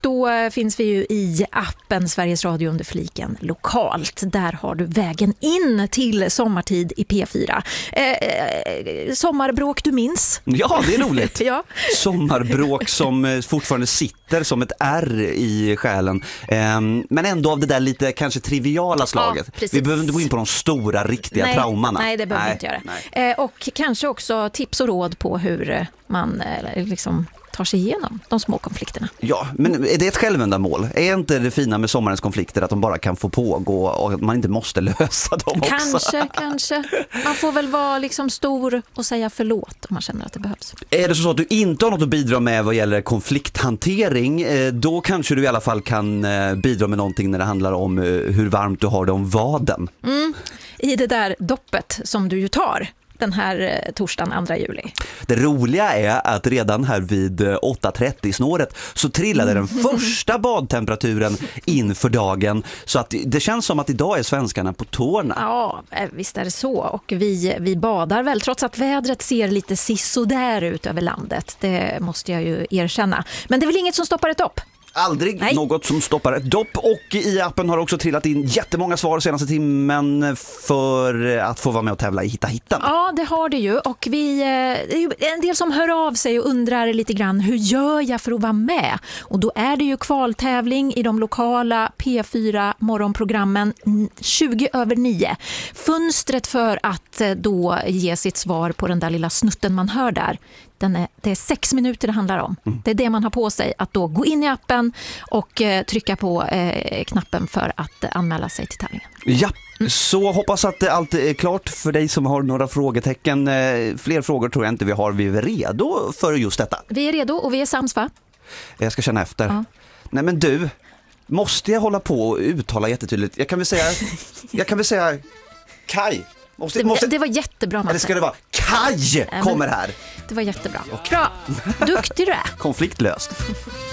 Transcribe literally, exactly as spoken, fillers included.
Då finns vi ju i appen Sveriges Radio under fliken lokalt. Där har du vägen in till sommartid i P fyra. Eh, sommarbråk du minns? Ja, det är roligt. Ja. Sommarbråk som fortfarande sitter som ett R i själen. Eh, men ändå av det där lite kanske triviala slaget. Ja, vi behöver inte gå in på de stora, riktiga nej, traumorna. Nej, det behöver vi inte göra. Eh, och kanske också tips och råd på hur man eh, liksom tar sig igenom de små konflikterna. Ja, men är det ett självändamål? Är inte det fina med sommarens konflikter att de bara kan få pågå och att man inte måste lösa dem också? Kanske, kanske. Man får väl vara liksom stor och säga förlåt om man känner att det behövs. Är det så att du inte har något att bidra med vad gäller konflikthantering, då kanske du i alla fall kan bidra med någonting när det handlar om hur varmt du har det om vaden. Mm. I det där doppet som du ju tar den här torsdagen andra juli. Det roliga är att redan här vid åtta trettio snåret så trillade den första badtemperaturen inför dagen. Så att det känns som att idag är svenskarna på tårna. Ja, visst är det så. Och vi, vi badar väl trots att vädret ser lite sisådär ut över landet. Det måste jag ju erkänna. Men det är väl inget som stoppar ett dopp? Aldrig Nej. Något som stoppar ett dopp. Och i appen har också trillat in jättemånga svar senaste timmen för att få vara med och tävla i Hitta Hitten. Ja, det har det ju. Och vi, det är ju en del som hör av sig och undrar lite grann, hur gör jag för att vara med? Och då är det ju kvaltävling i de lokala P fyra morgonprogrammen tjugo över nio. Fönstret för att då ge sitt svar på den där lilla snutten man hör där. Den är, det är sex minuter det handlar om. Mm. Det är det man har på sig, att då gå in i appen och eh, trycka på eh, knappen för att eh, anmäla sig till tävlingen. Ja, mm. Så hoppas att allt är klart för dig som har några frågetecken. Eh, fler frågor tror jag inte vi har. Vi är redo för just detta. Vi är redo och vi är sams, va? Jag ska känna efter. Ja. Nej men du, måste jag hålla på och uttala jättetydligt? Jag kan väl säga, jag kan väl säga Kaj. Måste, det, måste... det var jättebra, Matte. Eller ska det vara Kaj kommer här? Det var jättebra. Bra, duktig du är. Konfliktlöst.